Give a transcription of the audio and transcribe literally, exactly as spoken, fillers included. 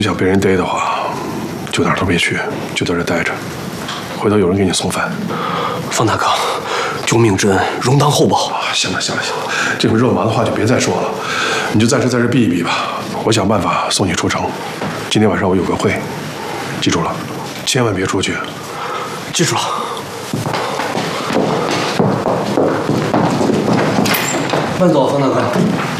想被人逮的话，就哪儿都别去，就在这待着，回头有人给你送饭。 方大哥，救命之恩，容当厚报。 啊，行了行了行了，这种肉麻的话就别再说了，你就暂时在这避一避吧。我想办法送你出城。今天晚上我有个会，记住了，千万别出去。 记住了。慢走，方大哥。